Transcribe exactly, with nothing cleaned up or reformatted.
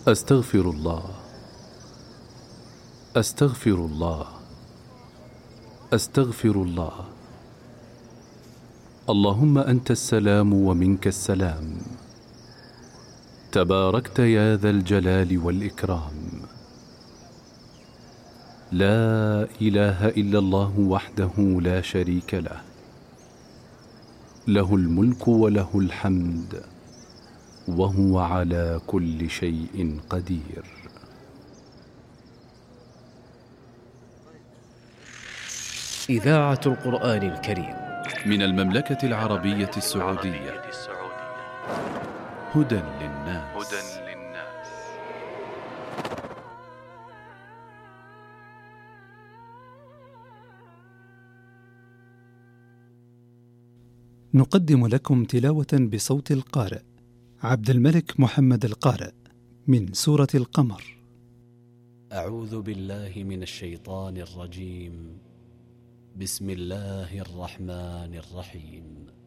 أستغفر الله، أستغفر الله، أستغفر الله. اللهم أنت السلام ومنك السلام، تباركت يا ذا الجلال والإكرام. لا إله إلا الله وحده لا شريك له، له الملك وله الحمد وهو على كل شيء قدير. إذاعة القرآن الكريم من المملكة العربية السعودية. هدى للناس. نقدم لكم تلاوة بصوت القارئ عبد الملك محمد القارئ من سورة القمر. أعوذ بالله من الشيطان الرجيم. بسم الله الرحمن الرحيم.